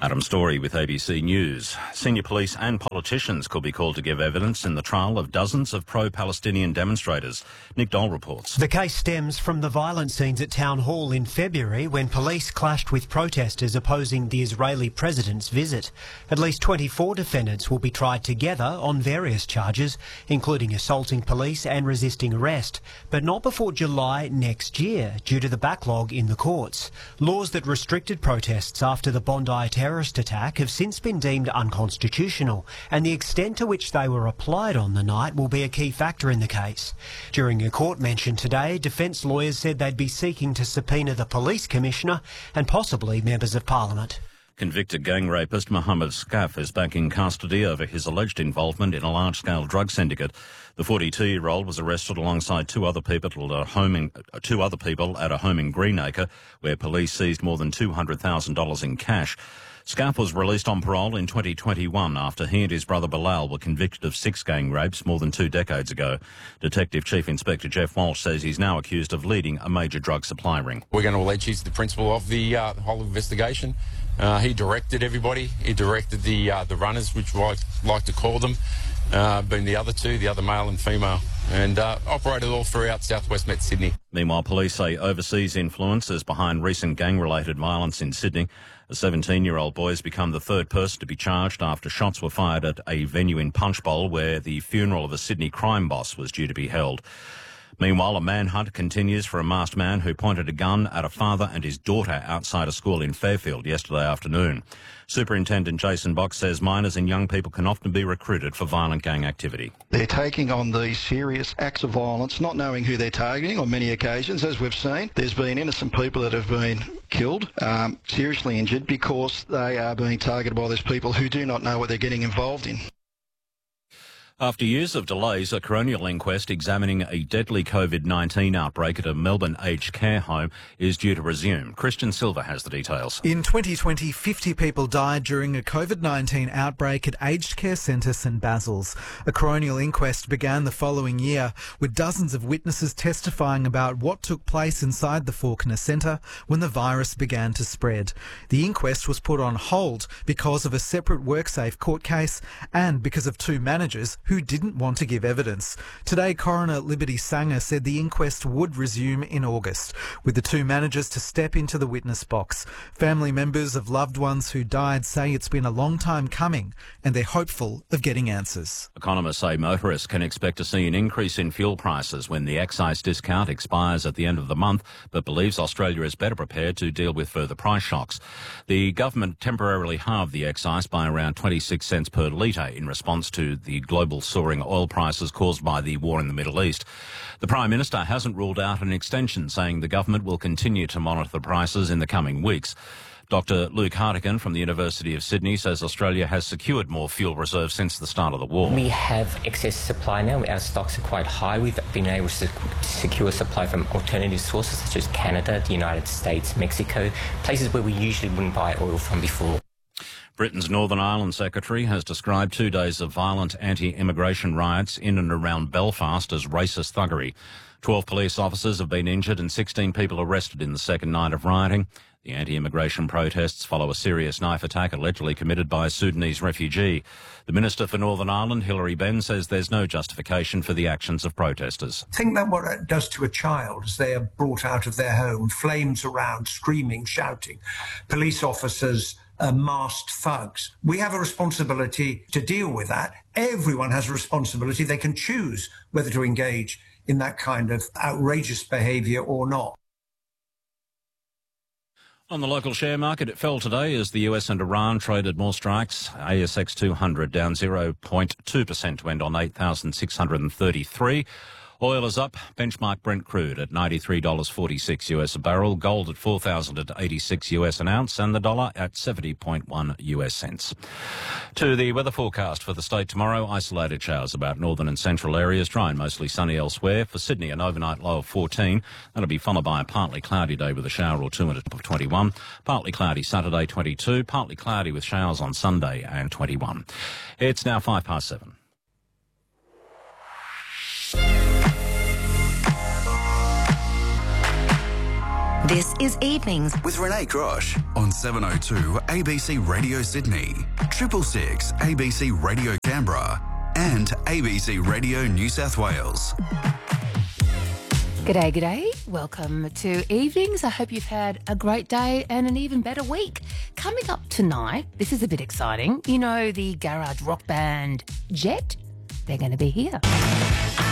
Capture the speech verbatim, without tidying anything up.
Adam Story with A B C News. Senior police and politicians could be called to give evidence in the trial of dozens of pro-Palestinian demonstrators. Nick Dole reports. The case stems from the violent scenes at Town Hall in February when police clashed with protesters opposing the Israeli president's visit. At least twenty-four defendants will be tried together on various charges, including assaulting police and resisting arrest, but not before July next year due to the backlog in the courts. Laws that restricted protests after the Bondi terror terrorist attack have since been deemed unconstitutional, and the extent to which they were applied on the night will be a key factor in the case. During a court mention today, defence lawyers said they'd be seeking to subpoena the police commissioner and possibly members of parliament. Convicted gang rapist Mohammed Skaf is back in custody over his alleged involvement in a large-scale drug syndicate. The forty-two-year-old was arrested alongside two other people at a home in, two other people at a home in Greenacre, where police seized more than two hundred thousand dollars in cash. Skaf was released on parole in twenty twenty-one after he and his brother Bilal were convicted of six gang rapes more than two decades ago. Detective Chief Inspector Jeff Walsh says he's now accused of leading a major drug supply ring. We're going to allege he's the principal of the uh, whole investigation. Uh, he directed everybody. He directed the uh, the runners, which I like to call them, uh, being the other two, the other male and female, and uh, operated all throughout southwest Met Sydney. Meanwhile, police say overseas influence is behind recent gang-related violence in Sydney. A seventeen-year-old boy has become the third person to be charged after shots were fired at a venue in Punchbowl where the funeral of a Sydney crime boss was due to be held. Meanwhile, a manhunt continues for a masked man who pointed a gun at a father and his daughter outside a school in Fairfield yesterday afternoon. Superintendent Jason Box says minors and young people can often be recruited for violent gang activity. They're taking on these serious acts of violence, not knowing who they're targeting on many occasions. As we've seen, there's been innocent people that have been killed, um, seriously injured, because they are being targeted by these people who do not know what they're getting involved in. After years of delays, a coronial inquest examining a deadly COVID nineteen outbreak at a Melbourne aged care home is due to resume. Christian Silver has the details. In twenty twenty, fifty people died during a COVID nineteen outbreak at aged care centre St Basil's. A coronial inquest began the following year, with dozens of witnesses testifying about what took place inside the Fawkner Centre when the virus began to spread. The inquest was put on hold because of a separate WorkSafe court case and because of two managers who didn't want to give evidence. Today, Coroner Liberty Sanger said the inquest would resume in August, with the two managers to step into the witness box. Family members of loved ones who died say it's been a long time coming and they're hopeful of getting answers. Economists say motorists can expect to see an increase in fuel prices when the excise discount expires at the end of the month, but believes Australia is better prepared to deal with further price shocks. The government temporarily halved the excise by around twenty-six cents per litre in response to the global soaring oil prices caused by the war in the Middle East. The Prime Minister hasn't ruled out an extension, saying the government will continue to monitor the prices in the coming weeks. Doctor Luke Hartigan from the University of Sydney says Australia has secured more fuel reserves since the start of the war. We have excess supply now. Our stocks are quite high. We've been able to secure supply from alternative sources such as Canada, the United States, Mexico, places where we usually wouldn't buy oil from before. Britain's Northern Ireland Secretary has described two days of violent anti-immigration riots in and around Belfast as racist thuggery. Twelve police officers have been injured and sixteen people arrested in the second night of rioting. The anti-immigration protests follow a serious knife attack allegedly committed by a Sudanese refugee. The Minister for Northern Ireland, Hilary Benn, says there's no justification for the actions of protesters. Think that what it does to a child as they are brought out of their home, flames around, screaming, shouting, police officers, Uh, masked thugs. We have a responsibility to deal with that. Everyone has a responsibility. They can choose whether to engage in that kind of outrageous behaviour or not. On the local share market, it fell today as the U S and Iran traded more strikes. A S X two hundred down zero point two percent to end on eight thousand six hundred thirty-three. Oil is up. Benchmark Brent crude at ninety-three dollars forty-six U S a barrel. Gold at four thousand eighty-six U S an ounce, and the dollar at seventy point one U S cents. To the weather forecast for the state tomorrow, isolated showers about northern and central areas, dry and mostly sunny elsewhere. For Sydney, an overnight low of fourteen. That'll be followed by a partly cloudy day with a shower or two and a top of twenty-one. Partly cloudy Saturday, twenty-two. Partly cloudy with showers on Sunday and twenty-one. It's now five past seven. This is Evenings with Renee Grosh on seven oh two A B C Radio Sydney, triple six A B C Radio Canberra and A B C Radio New South Wales. G'day, g'day. Welcome to Evenings. I hope you've had a great day and an even better week. Coming up tonight, this is a bit exciting. You know the garage rock band Jet? They're going to be here.